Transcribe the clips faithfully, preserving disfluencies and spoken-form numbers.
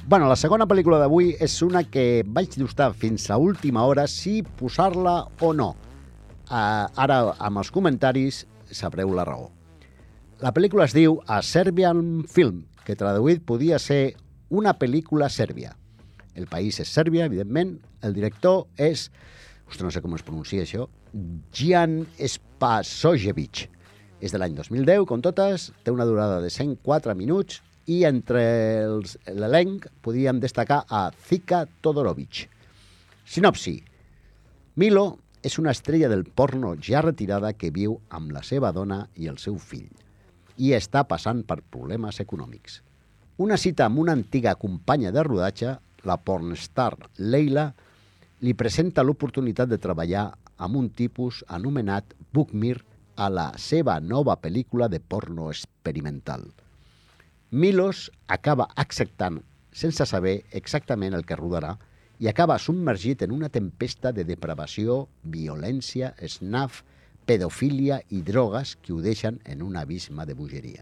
Bueno, la segona pel·lícula d'avui és una que vaig dubtar fins a última hora si posar-la o no. Uh, ara, amb els comentaris, sabreu la raó. La pel·lícula es diu A Serbian Film, que traduït podia ser una pel·lícula sèrbia. El país és Sèrbia, evidentment. El director és, ostres, no sé com es pronuncia això, Jan Spasojevic. És de l'any dos mil deu, com totes, té una durada de cent quatre minuts i entre l'elenc podíem destacar a Zika Todorovic. Sinopsi. Milo és una estrella del porno ja retirada que viu amb la seva dona i el seu fill i està passant per problemes econòmics. Una cita amb una antiga companya de rodatge, la pornstar Leila, li presenta l'oportunitat de treballar amb un tipus anomenat Bukmir a la seva nova pel·lícula de porno experimental. Milos acaba acceptant sense saber exactament el que rodarà i acaba submergit en una tempesta de depravació, violència, snaf, pedofília i drogues que ho deixen en un abisme de bogeria.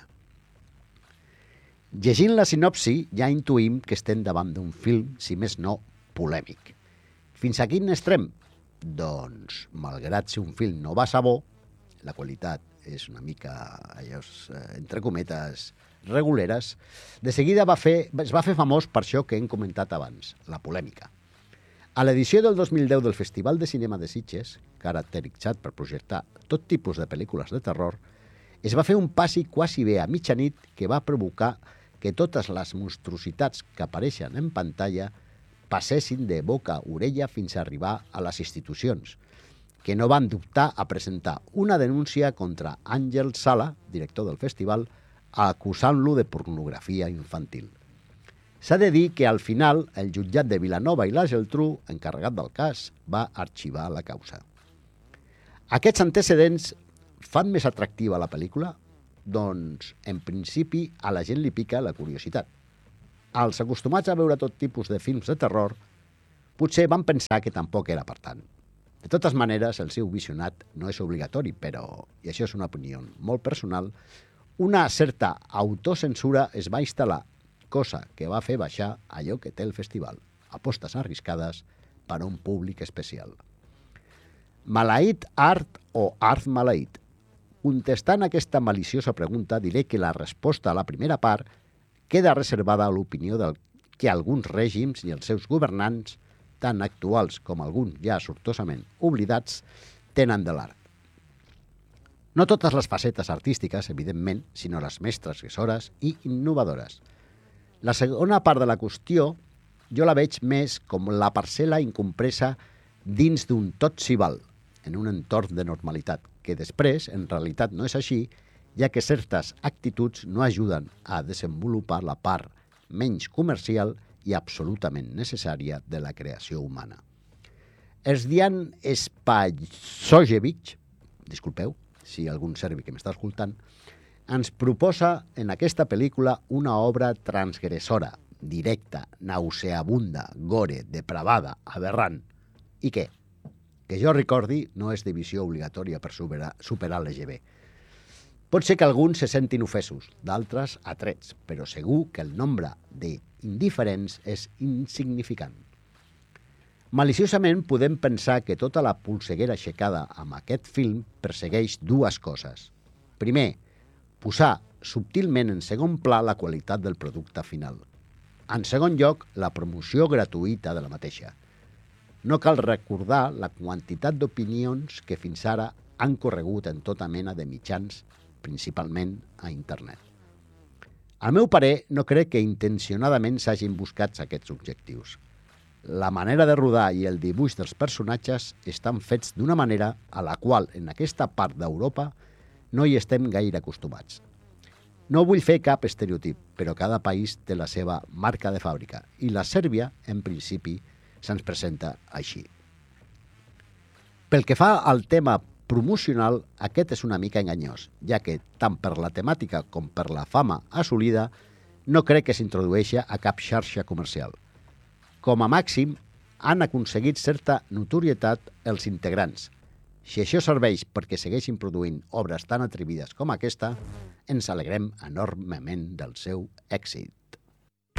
Llegint la sinopsi ja intuïm que estem davant d'un film, si més no, polèmic. Fins a quin extrem? Doncs, malgrat ser un film no va sabó, la qualitat és una mica, allò, entre cometes, reguleres, de seguida va fer, es va fer famós per això que hem comentat abans, la polèmica. A l'edició del dos mil deu del Festival de Cinema de Sitges, caracteritzat per projectar tot tipus de pel·lícules de terror, es va fer un passi quasi bé a mitjanit que va provocar que totes les monstruositats que apareixen en pantalla passessin de boca a orella fins a arribar a les institucions, que no van dubtar a presentar una denúncia contra Àngel Sala, director del festival, acusant-lo de pornografia infantil. S'ha de dir que al final el jutjat de Vilanova i la Geltrú, encarregat del cas, va arxivar la causa. Aquests antecedents fan més atractiva la pel·lícula? Doncs, en principi, a la gent li pica la curiositat. Els acostumats a veure tot tipus de films de terror, potser van pensar que tampoc era per tant. De totes maneres, el seu visionat no és obligatori, però, i això és una opinió molt personal, una certa autocensura es va instal·lar, cosa que va fer baixar allò que té el festival, apostes arriscades per a un públic especial. Maleït art o art maleït? Contestant aquesta maliciosa pregunta, diré que la resposta a la primera part queda reservada a l'opinió del que alguns règims i els seus governants, tant actuals com alguns ja sortosament oblidats, tenen de l'art. No totes les facetes artístiques, evidentment, sinó les més transgressores i innovadores. La segona part de la qüestió jo la veig més com la parcel·la incompresa dins d'un tot s'hi val, en un entorn de normalitat, que després, en realitat, no és així, ja que certes actituds no ajuden a desenvolupar la part menys comercial i absolutament necessària de la creació humana. Ersdian Spasojevic, disculpeu, si algun serbi que m'està escoltant, ens proposa en aquesta pel·lícula una obra transgressora, directa, nauseabunda, gore, depravada, aberrant. I què? Que jo recordi, no és divisió obligatòria per superar, superar l'L G B. Pot ser que alguns se sentin ofesos, d'altres atrets, però segur que el nombre d'indiferents és insignificant. Maliciosament podem pensar que tota la polseguera aixecada amb aquest film persegueix dues coses. Primer, posar subtilment en segon pla la qualitat del producte final. En segon lloc, la promoció gratuïta de la mateixa. No cal recordar la quantitat d'opinions que fins ara han corregut en tota mena de mitjans, principalment a internet. Al meu parer, no crec que intencionadament s'hagin buscat aquests objectius. La manera de rodar i el dibuix dels personatges estan fets d'una manera a la qual en aquesta part d'Europa no hi estem gaire acostumats. No vull fer cap estereotip, però cada país té la seva marca de fàbrica i la Sèrbia, en principi, se'ns presenta així. Pel que fa al tema promocional, aquest és una mica enganyós, ja que tant per la temàtica com per la fama assolida no crec que s'introdueixi a cap xarxa comercial. Com a màxim, han aconseguit certa notorietat els integrants. Si això serveix perquè segueixin produint obres tan atrevides com aquesta, ens alegrem enormement del seu èxit.